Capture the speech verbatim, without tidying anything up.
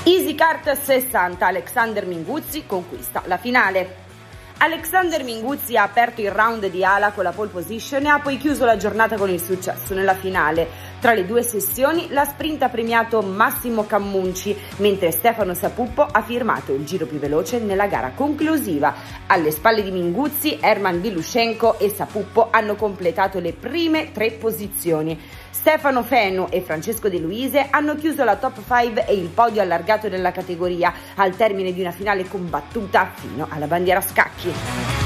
EasyKart sessanta, Alexander Minguzzi conquista la finale. Alexander Minguzzi ha aperto il round di ala con la pole position e ha poi chiuso la giornata con il successo nella finale. Tra le due sessioni la sprint ha premiato Massimo Cammunci, mentre Stefano Sapuppo ha firmato il giro più veloce nella gara conclusiva. Alle spalle di Minguzzi, Herman Vilushenko e Sapuppo hanno completato le prime tre posizioni. Stefano Fenu e Francesco De Luise hanno chiuso la top cinque e il podio allargato della categoria al termine di una finale combattuta fino alla bandiera a scacchi.